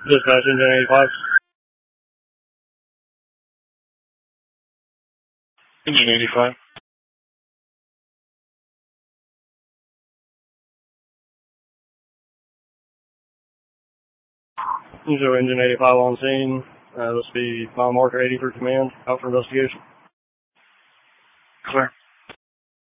Dispatch engine 85. Engine 85. So engine 85 on scene. This will be mile marker 80 for command. Out for investigation. Clear.